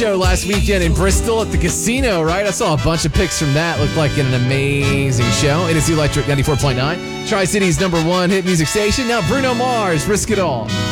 show last weekend in Bristol at the casino, right? I saw a bunch of pics from that. Looked like an amazing show. It is the Electric 94.9, Tri-City's #1 hit music station. Now Bruno Mars, Risk It All.